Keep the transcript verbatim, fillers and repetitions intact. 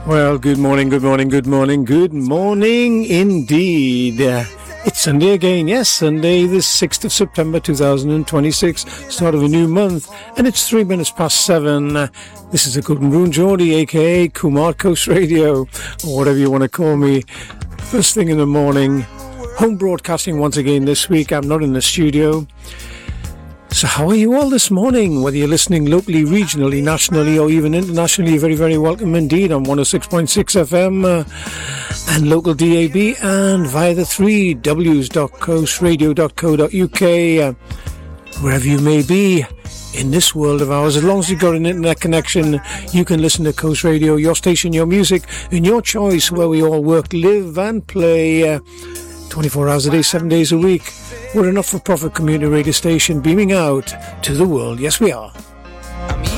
Well, good morning, good morning, good morning, good morning indeed. Uh, it's Sunday again, yes, Sunday the sixth of September two thousand twenty-six, start of a new month, and it's three minutes past seven. Uh, this is the Golden Rune Geordie, aka Kumar Coast Radio, or whatever you want to call me. First thing in the morning, home broadcasting once again this week. I'm not in the studio. So how are you all this morning? Whether you're listening locally, regionally, nationally, or even internationally, very, very welcome indeed on one oh six point six F M uh, and local D A B and via the three W's dot coast radio dot co dot uk. Uh, wherever you may be in this world of ours, as long as you've got an internet connection, you can listen to Coast Radio, your station, your music, and your choice, where we all work, live and play uh, twenty-four hours a day, seven days a week. We're a not-for-profit community radio station beaming out to the world. Yes, we are.